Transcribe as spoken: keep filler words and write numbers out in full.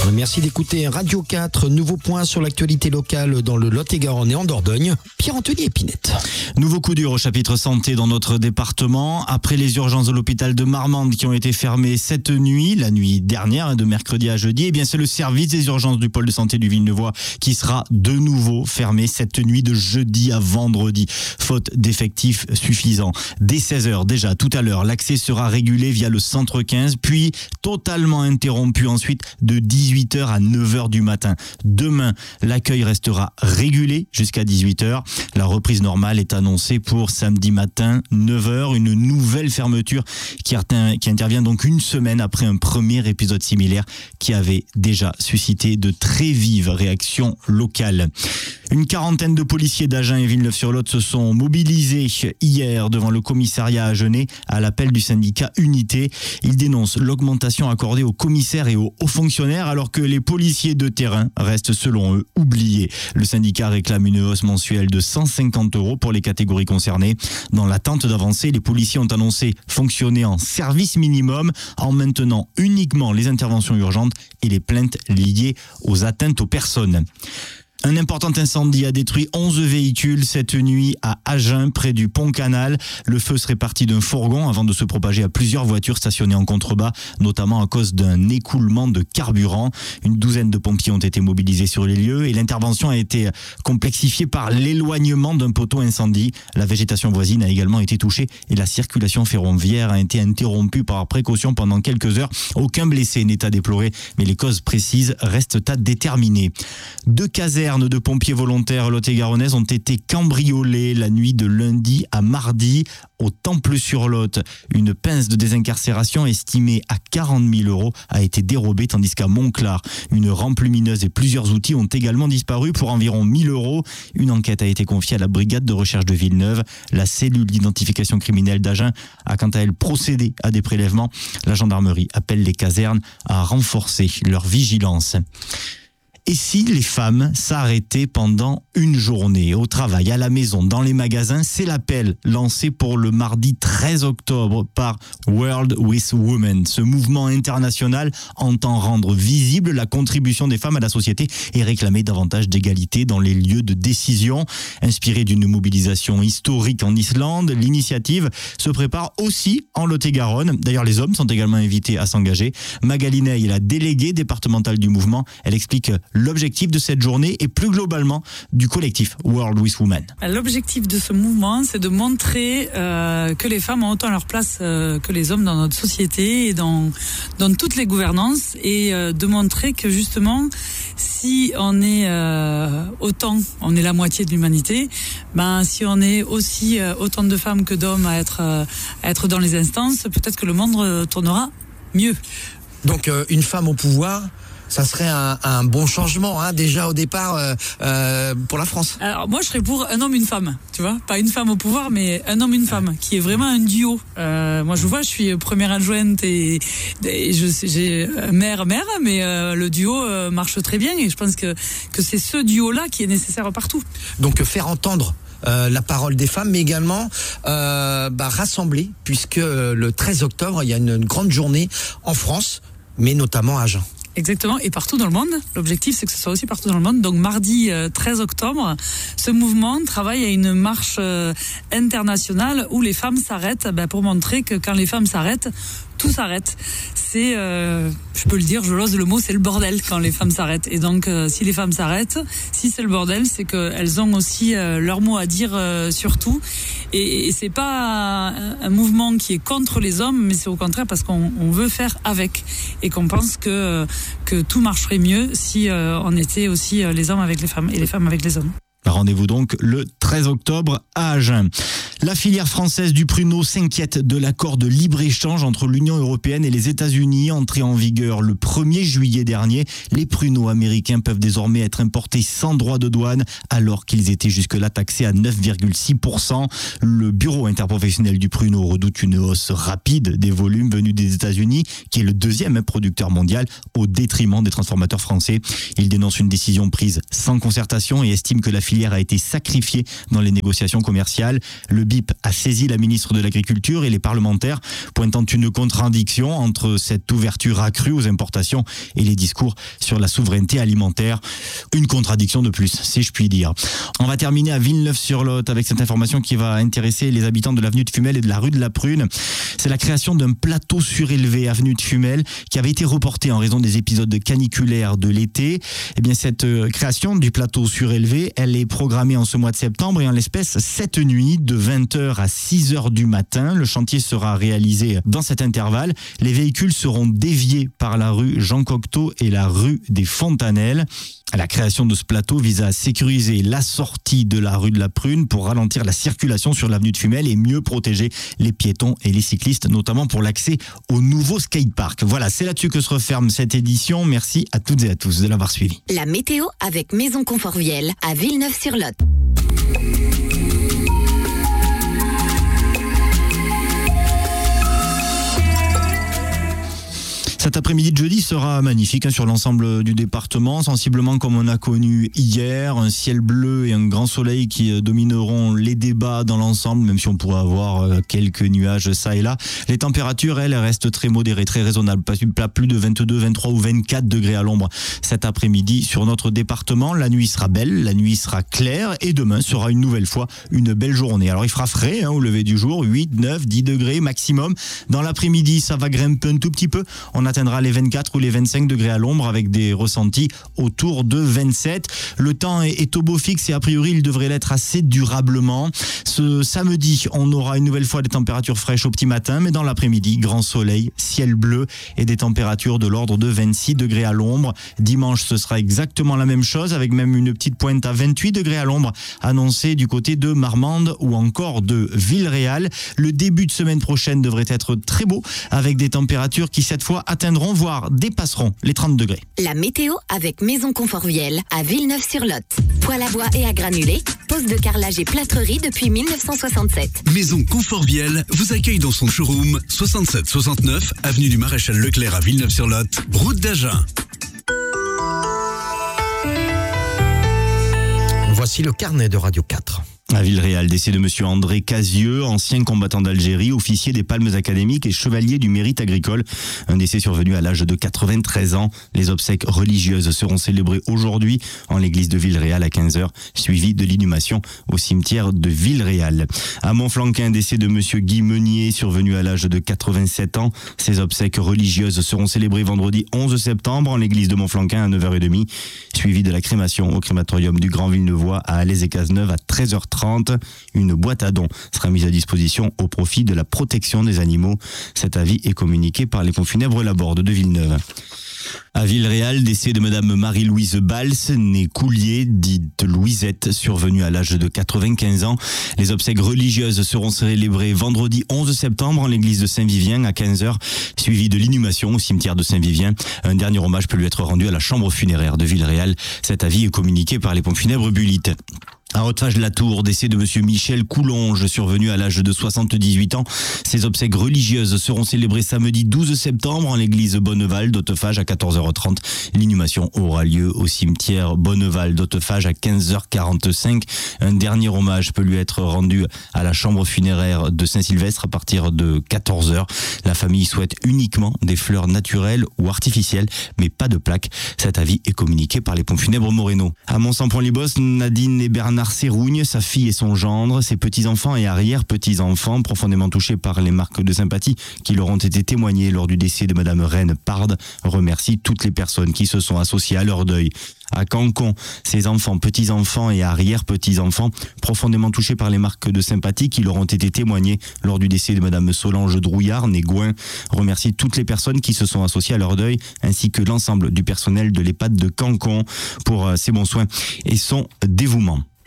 Merci d'écouter Radio quatre. Nouveau point sur l'actualité locale dans le Lot-et-Garonne et en Dordogne. Pierre-Anthony Épinette. Nouveau coup dur au chapitre santé dans notre département. Après les urgences de l'hôpital de Marmande qui ont été fermées cette nuit, la nuit dernière, de mercredi à jeudi, eh bien c'est le service des urgences du pôle de santé du Villeneuvois qui sera de nouveau fermé cette nuit de jeudi à vendredi, faute d'effectifs suffisants. Dès seize heures déjà, tout à l'heure, l'accès sera régulé via le centre quinze, puis totalement interrompu ensuite de dix-huit heures à neuf heures du matin. Demain, l'accueil restera régulé jusqu'à dix-huit heures. La reprise normale est annoncée pour samedi matin, neuf heures. Une nouvelle fermeture qui, atteint, qui intervient donc une semaine après un premier épisode similaire qui avait déjà suscité de très vives réactions locales. Une quarantaine de policiers d'Agen et Villeneuve-sur-Lot se sont mobilisés hier devant le commissariat agenais à l'appel du syndicat Unité. Ils dénoncent l'augmentation accordée aux commissaires et aux hauts fonctionnaires alors que les policiers de terrain restent selon eux oubliés. Le syndicat réclame une hausse mensuelle de cent cinquante euros pour les catégories concernées. Dans l'attente d'avancer, les policiers ont annoncé fonctionner en service minimum en maintenant uniquement les interventions urgentes et les plaintes liées aux atteintes aux personnes. Un important incendie a détruit onze véhicules cette nuit à Agen, près du pont Canal. Le feu serait parti d'un fourgon avant de se propager à plusieurs voitures stationnées en contrebas, notamment à cause d'un écoulement de carburant. Une douzaine de pompiers ont été mobilisés sur les lieux et l'intervention a été complexifiée par l'éloignement d'un poteau incendie. La végétation voisine a également été touchée et la circulation ferroviaire a été interrompue par précaution pendant quelques heures. Aucun blessé n'est à déplorer, mais les causes précises restent à déterminer. Deux casernes de pompiers volontaires lot-et-garonnaises ont été cambriolées la nuit de lundi à mardi au Temple-sur-Lot. Une pince de désincarcération estimée à quarante mille euros a été dérobée, tandis qu'à Montclar, une rampe lumineuse et plusieurs outils ont également disparu pour environ mille euros. Une enquête a été confiée à la brigade de recherche de Villeneuve. La cellule d'identification criminelle d'Agen a quant à elle procédé à des prélèvements. La gendarmerie appelle les casernes à renforcer leur vigilance. Et si les femmes s'arrêtaient pendant une journée, au travail, à la maison, dans les magasins, c'est l'appel lancé pour le mardi treize octobre par World with Women. Ce mouvement international entend rendre visible la contribution des femmes à la société et réclamer davantage d'égalité dans les lieux de décision. Inspirée d'une mobilisation historique en Islande, l'initiative se prépare aussi en Lot-et-Garonne. D'ailleurs, les hommes sont également invités à s'engager. Magali Ney est la déléguée départementale du mouvement. Elle explique l'objectif de cette journée et plus globalement du collectif World with Women. L'objectif de ce mouvement, c'est de montrer euh, que les femmes ont autant leur place euh, que les hommes dans notre société et dans, dans toutes les gouvernances et euh, de montrer que justement, si on est euh, autant, on est la moitié de l'humanité, ben si on est aussi euh, autant de femmes que d'hommes à être, euh, à être dans les instances, peut-être que le monde tournera mieux. Donc euh, une femme au pouvoir, ça serait un, un bon changement, hein, déjà au départ euh, euh, pour la France. Alors moi, je serais pour un homme, une femme, tu vois, pas une femme au pouvoir, mais un homme, une femme, qui est vraiment un duo. Euh, moi, je vois, je suis première adjointe et, et je j'ai mère, mère, mais euh, le duo euh, marche très bien et je pense que que c'est ce duo-là qui est nécessaire partout. Donc faire entendre Euh, la parole des femmes, mais également euh, bah, rassembler, puisque euh, le treize octobre, il y a une, une grande journée en France, mais notamment à Agen. Exactement, et partout dans le monde. L'objectif, c'est que ce soit aussi partout dans le monde. Donc mardi euh, treize octobre, ce mouvement travaille à une marche euh, internationale où les femmes s'arrêtent ben, pour montrer que quand les femmes s'arrêtent, tout s'arrête. C'est, euh, je peux le dire, je l'ose le mot, c'est le bordel quand les femmes s'arrêtent. Et donc, euh, si les femmes s'arrêtent, si c'est le bordel, c'est qu'elles ont aussi euh, leur mot à dire euh, sur tout. Et, et c'est pas un, un mouvement qui est contre les hommes, mais c'est au contraire parce qu'on on veut faire avec et qu'on pense que que tout marcherait mieux si euh, on était aussi euh, les hommes avec les femmes et les femmes avec les hommes. Rendez-vous donc le treize octobre à Agen. La filière française du pruneau s'inquiète de l'accord de libre-échange entre l'Union européenne et les États-Unis, entré en vigueur le premier juillet dernier. Les pruneaux américains peuvent désormais être importés sans droit de douane, alors qu'ils étaient jusque-là taxés à neuf virgule six pour cent. Le bureau interprofessionnel du pruneau redoute une hausse rapide des volumes venus des États-Unis, qui est le deuxième producteur mondial, au détriment des transformateurs français. Il dénonce une décision prise sans concertation et estime que la filière a été sacrifiée dans les négociations commerciales. Le B I P a saisi la ministre de l'Agriculture et les parlementaires, pointant une contradiction entre cette ouverture accrue aux importations et les discours sur la souveraineté alimentaire. Une contradiction de plus, si je puis dire. On va terminer à Villeneuve-sur-Lot avec cette information qui va intéresser les habitants de l'avenue de Fumel et de la rue de la Prune. C'est la création d'un plateau surélevé avenue de Fumel qui avait été reporté en raison des épisodes caniculaires de l'été. Eh bien, cette création du plateau surélevé, elle est programmée en ce mois de septembre et en l'espèce cette nuit de vingt heures à six heures du matin. Le chantier sera réalisé dans cet intervalle. Les véhicules seront déviés par la rue Jean Cocteau et la rue des Fontanelles. La création de ce plateau vise à sécuriser la sortie de la rue de la Prune pour ralentir la circulation sur l'avenue de Fumel et mieux protéger les piétons et les cyclistes, notamment pour l'accès au nouveau skatepark. Voilà, c'est là-dessus que se referme cette édition. Merci à toutes et à tous de l'avoir suivi. La météo avec Maison Conforviel à Villeneuve-sur-Lot. Cet après-midi de jeudi sera magnifique hein, sur l'ensemble du département, sensiblement comme on a connu hier, un ciel bleu et un grand soleil qui domineront les débats dans l'ensemble, même si on pourrait avoir quelques nuages ça et là. Les températures, elles, restent très modérées, très raisonnables, pas plus de vingt-deux, vingt-trois ou vingt-quatre degrés à l'ombre cet après-midi sur notre département. La nuit sera belle, la nuit sera claire et demain sera une nouvelle fois une belle journée. Alors il fera frais hein, au lever du jour, huit, neuf, dix degrés maximum. Dans l'après-midi, ça va grimper un tout petit peu. On atteindra les vingt-quatre ou les vingt-cinq degrés à l'ombre avec des ressentis autour de vingt-sept. Le temps est, est au beau fixe et a priori il devrait l'être assez durablement. Ce samedi, on aura une nouvelle fois des températures fraîches au petit matin, mais dans l'après-midi, grand soleil, ciel bleu et des températures de l'ordre de vingt-six degrés à l'ombre. Dimanche, ce sera exactement la même chose avec même une petite pointe à vingt-huit degrés à l'ombre annoncée du côté de Marmande ou encore de Villeréal. Le début de semaine prochaine devrait être très beau avec des températures qui cette fois atteindront voire dépasseront les trente degrés. La météo avec Maison Conforviel à Villeneuve-sur-Lot. Poêle à bois et à granulés, pose de carrelage et plâtrerie depuis mille neuf cent soixante-sept. Maison Conforviel vous accueille dans son showroom soixante-sept soixante-neuf avenue du Maréchal Leclerc à Villeneuve-sur-Lot, route d'Agen. Voici le carnet de Radio quatre. À Villeréal, décès de monsieur André Casieux, ancien combattant d'Algérie, officier des Palmes académiques et chevalier du mérite agricole. Un décès survenu à l'âge de quatre-vingt-treize ans. Les obsèques religieuses seront célébrées aujourd'hui en l'église de Villeréal à quinze heures, suivi de l'inhumation au cimetière de Villeréal. À Montflanquin, décès de monsieur Guy Meunier, survenu à l'âge de quatre-vingt-sept ans. Ces obsèques religieuses seront célébrées vendredi onze septembre en l'église de Montflanquin à neuf heures trente, suivi de la crémation au crématorium du Grand Villeneuvois à Alès et Cazeneuve à treize heures trente. Une boîte à dons sera mise à disposition au profit de la protection des animaux. Cet avis est communiqué par les pompes funèbres Laborde de Villeneuve. À Villeréal, décès de madame Marie-Louise Bals, née Coulier, dite Louisette, survenue à l'âge de quatre-vingt-quinze ans. Les obsèques religieuses seront célébrées vendredi onze septembre en l'église de Saint-Vivien à quinze heures, suivi de l'inhumation au cimetière de Saint-Vivien. Un dernier hommage peut lui être rendu à la chambre funéraire de Villeréal. Cet avis est communiqué par les pompes funèbres Bulitte. À Hautefage-la-Tour, décès de monsieur Michel Coulonge, survenu à l'âge de soixante-dix-huit ans. Ces obsèques religieuses seront célébrées samedi douze septembre en l'église Bonneval d'Hautefage à quatorze heures trente. L'inhumation aura lieu au cimetière Bonneval d'Hautefage à quinze heures quarante-cinq. Un dernier hommage peut lui être rendu à la chambre funéraire de Saint-Sylvestre à partir de quatorze heures. La famille souhaite uniquement des fleurs naturelles ou artificielles, mais pas de plaques. Cet avis est communiqué par les pompes funèbres Moreno. À Mont-Saint-Pont-les-Bosses, Nadine et Bernard Sérougne, sa fille et son gendre, ses petits-enfants et arrière-petits-enfants, profondément touchés par les marques de sympathie qui leur ont été témoignées lors du décès de madame Reine Parde, remercient toutes les personnes qui se sont associées à leur deuil. À Cancon, ses enfants, petits-enfants et arrière-petits-enfants, profondément touchés par les marques de sympathie qui leur ont été témoignées lors du décès de madame Solange Drouillard, née Gouin, remercie toutes les personnes qui se sont associées à leur deuil, ainsi que l'ensemble du personnel de l'EHPAD de Cancon pour ses bons soins et son dévouement.